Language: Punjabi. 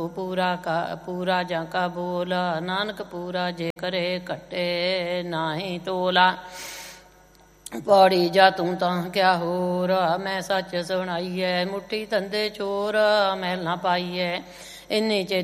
ਪੂਰਾ ਜਾਂ ਕਾ ਬੋਲ। ਨਾਨਕ ਪੂਰਾ ਜੇ ਕਰੇ ਘਟੇ ਨਾਹੀ ਤੋਲਾ। ਪੌੜੀ ਜਾ ਤੂੰ ਤਾਂ ਕਿਆ ਹੋਰ। ਮੈਂ ਸੱਚ ਸੁਣਾਈਐ ਮੁੱਠੀ ਧੰਦੇ ਚੋਰ। ਮਹਿਲ ਨਾ ਪਾਈਐ ਇੰਨੀ ਚੇ